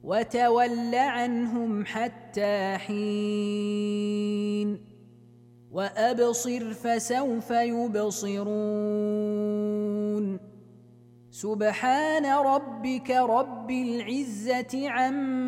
وتول عنهم حتى حين وأبصر فسوف يبصرون سبحان ربك رب العزة عما